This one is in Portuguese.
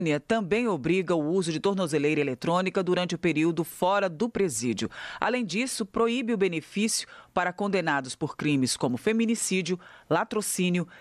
também obriga o uso de tornozeleira eletrônica durante o período fora do presídio. Além disso, proíbe o benefício para condenados por crimes como feminicídio, latrocínio,